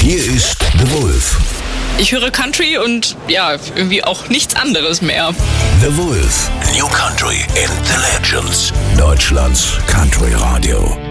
Hier ist The Wolf. Ich höre Country und ja, irgendwie auch nichts anderes mehr. The Wolf. New Country in the Legends. Deutschlands Country Radio.